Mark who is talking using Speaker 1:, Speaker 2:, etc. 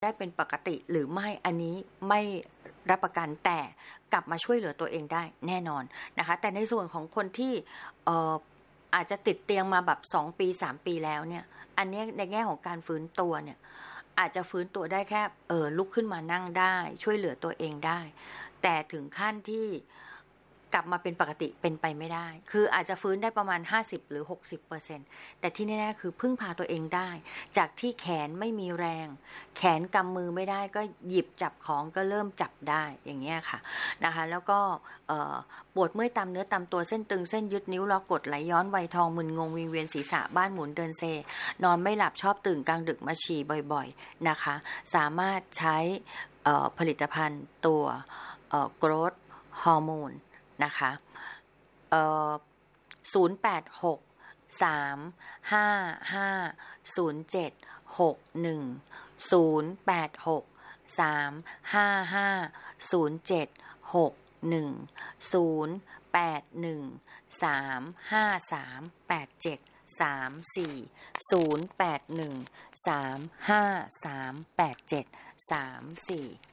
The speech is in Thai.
Speaker 1: ได้เป็นปกติหรือไม่อันนี้ไม่รับประกันแต่กลับมาช่วยเหลือตัวเองได้แน่นอนนะคะแต่ในส่วนของคนที่อาจจะติดเตียงมาแบบ2ปี3ปีแล้วเนี่ยอันนี้ในแง่ของการฟื้นตัวเนี่ยอาจจะฟื้นตัวได้แค่ลุกขึ้นมานั่งได้ช่วยเหลือตัวเองได้แต่ถึงขั้นที่กลับมาเป็นปกติเป็นไปไม่ได้คืออาจจะฟื้นได้ประมาณ50หรือ 60% แต่ที่แน่ๆคือพึ่งพาตัวเองได้จากที่แขนไม่มีแรงแขนกำมือไม่ได้ก็หยิบจับของก็เริ่มจับได้อย่างเงี้ยค่ะนะคะแล้วก็ปวดเมื่อยตามเนื้อตามตัวเส้นตึงเส้นยึดนิ้วล็อกกดไหลย้อนไวทองมึนงงวิงเวียนศีรษะบ้านหมุนเดินเซนอนไม่หลับชอบตื่นกลางดึกมาฉี่บ่อยๆนะคะสามารถใช้ผลิตภัณฑ์ตัวgrowth hormoneนะคะ08635507610813538734